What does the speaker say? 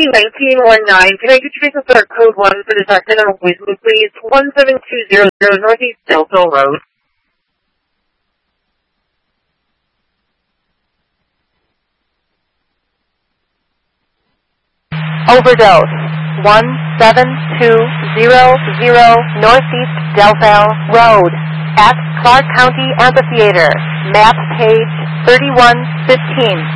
1919. Can I get you to start code 1 for this accidental voice loop, please? 17200 Northeast Delta Road. Overdose. 17200 Northeast Delta Road at Clark County Amphitheater. Map page 3115.